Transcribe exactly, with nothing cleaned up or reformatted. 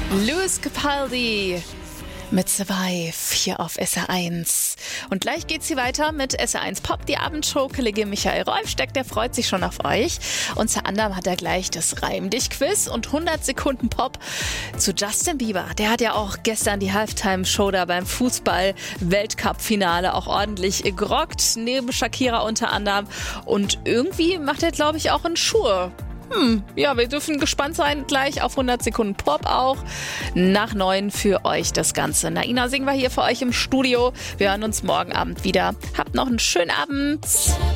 Lewis Capaldi mit Survive hier auf S R eins. Und gleich geht's hier weiter mit S R eins Pop, die Abendshow. Kollege Michael Rolfsteck, der freut sich schon auf euch. Unter anderem hat er gleich das Reim-Dich-Quiz und hundert Sekunden Pop zu Justin Bieber. Der hat ja auch gestern die Halftime-Show da beim Fußball-Weltcup-Finale auch ordentlich gerockt, neben Shakira unter anderem. Und irgendwie macht er, glaube ich, auch einen Schuhe. Hm, ja, wir dürfen gespannt sein, gleich auf hundert Sekunden Pop auch. Nach neun für euch das Ganze. Naina singen wir hier für euch im Studio. Wir hören uns morgen Abend wieder. Habt noch einen schönen Abend.